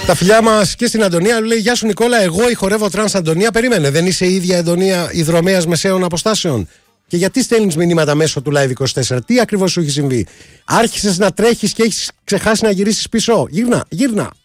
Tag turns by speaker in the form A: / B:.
A: Τα φιλιά μας και στην Αντωνία. Λέει: Γεια σου Νικόλα, εγώ ηχορεύω τρανς. Αντωνία, περίμενε. Δεν είσαι η ίδια Αντωνία υδρομέας μεσαίων αποστάσεων? Και γιατί στέλνεις μηνύματα μέσω του Live24? Τι ακριβώς σου έχει συμβεί? Άρχισες να τρέχεις και έχεις ξεχάσει να γυρίσεις πίσω? Γύρνα.